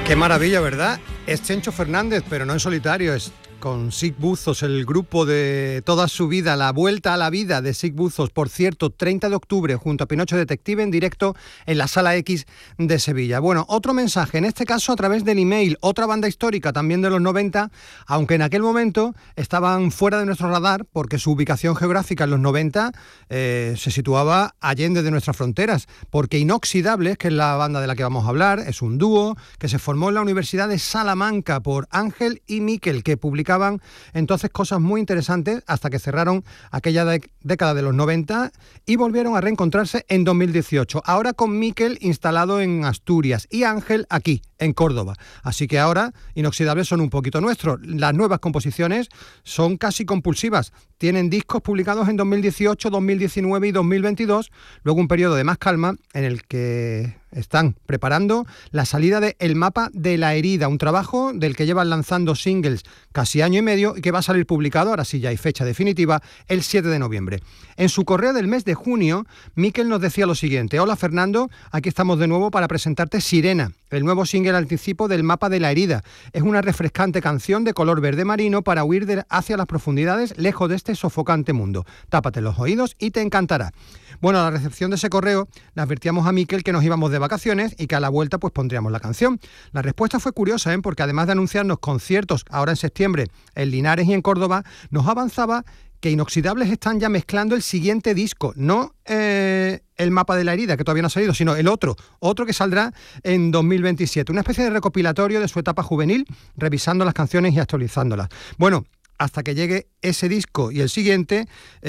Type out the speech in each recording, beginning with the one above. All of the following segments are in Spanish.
Qué maravilla, ¿verdad? Es Chencho Fernández, pero no en solitario, es con Sig Buzos, el grupo de toda su vida, la vuelta a la vida de Sig Buzos. Por cierto, 30 de octubre, junto a Pinocho Detective, en directo en la Sala X de Sevilla. Bueno, otro mensaje, en este caso a través del email, otra banda histórica también de los 90, aunque en aquel momento estaban fuera de nuestro radar, porque su ubicación geográfica en los 90 se situaba allende de nuestras fronteras, porque Inoxidables, que es la banda de la que vamos a hablar, es un dúo que se formó en la Universidad de Salamanca por Ángel y Miquel, que publicaban entonces cosas muy interesantes hasta que cerraron aquella década de los 90 y volvieron a reencontrarse en 2018. Ahora con Miquel instalado en Asturias y Ángel aquí, en Córdoba. Así que ahora Inoxidables son un poquito nuestros. Las nuevas composiciones son casi compulsivas. Tienen discos publicados en 2018, 2019 y 2022. Luego un periodo de más calma en el que están preparando la salida de El Mapa de la Herida, un trabajo del que llevan lanzando singles casi año y medio y que va a salir publicado, ahora sí ya hay fecha definitiva, el 7 de noviembre. En su correo del mes de junio, Miquel nos decía lo siguiente: hola Fernando, aquí estamos de nuevo para presentarte Sirena, el nuevo single anticipo del Mapa de la Herida. Es una refrescante canción de color verde marino para huir hacia las profundidades, lejos de este sofocante mundo. Tápate los oídos y te encantará. Bueno, a la recepción de ese correo le advertíamos a Miquel que nos íbamos de vacaciones y que a la vuelta pues pondríamos la canción. La respuesta fue curiosa, porque además de anunciarnos conciertos ahora en septiembre en Linares y en Córdoba, nos avanzaba que Inoxidables están ya mezclando el siguiente disco, no El Mapa de la Herida, que todavía no ha salido, sino el otro que saldrá en 2027, una especie de recopilatorio de su etapa juvenil, revisando las canciones y actualizándolas. Bueno, hasta que llegue ese disco y el siguiente,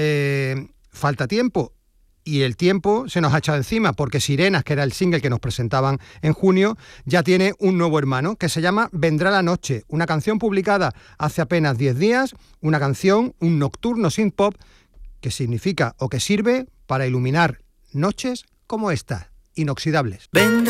falta tiempo. Y el tiempo se nos ha echado encima, porque Sirenas, que era el single que nos presentaban en junio, ya tiene un nuevo hermano que se llama Vendrá la Noche, una canción publicada hace apenas 10 días, una canción, un nocturno synth pop que significa o que sirve para iluminar noches como esta, Inoxidables.